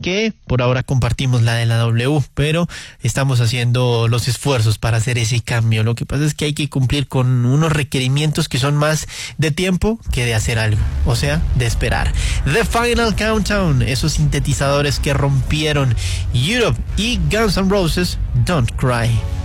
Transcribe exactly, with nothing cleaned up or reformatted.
que por ahora compartimos la de la W, pero estamos haciendo los esfuerzos para hacer ese cambio. Lo que pasa es que hay que cumplir con unos requerimientos que son más de tiempo que de hacer algo, o sea, de esperar. The Final Countdown, esos sintetizadores que rompieron Europe y Guns N' Roses, Don't Cry.